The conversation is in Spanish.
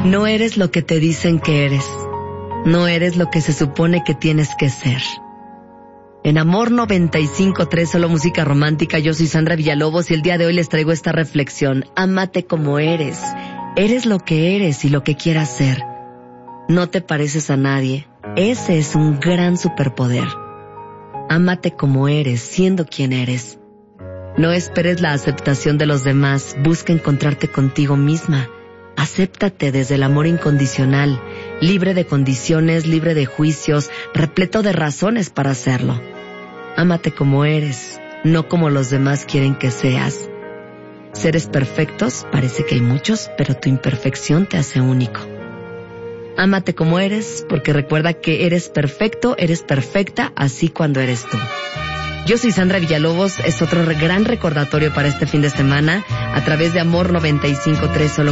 No eres lo que te dicen que eres. No eres lo que se supone que tienes que ser. En Amor 95.3, solo música romántica, yo soy Sandra Villalobos y el día de hoy les traigo esta reflexión. Ámate como eres. Eres lo que eres y lo que quieras ser. No te pareces a nadie. Ese es un gran superpoder. Ámate como eres, siendo quien eres. No esperes la aceptación de los demás. Busca encontrarte contigo misma. Acéptate desde el amor incondicional, libre de condiciones, libre de juicios, repleto de razones para hacerlo. Ámate como eres, no como los demás quieren que seas. Seres perfectos, parece que hay muchos, pero tu imperfección te hace único. Ámate como eres, porque recuerda que eres perfecto, eres perfecta, así cuando eres tú. Yo soy Sandra Villalobos, es otro gran recordatorio para este fin de semana, a través de Amor 95.3, solo